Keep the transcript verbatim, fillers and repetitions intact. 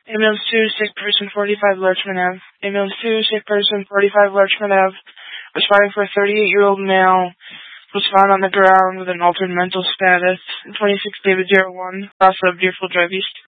Ambulance two, sick person, forty-five Larchmont Avenue. Ambulance two, sick person, forty-five Larchmont Avenue. Responding for a thirty-eight-year-old male. Was found on the ground with an altered mental status. twenty-six David zero one, cross of Deerfield Drive East.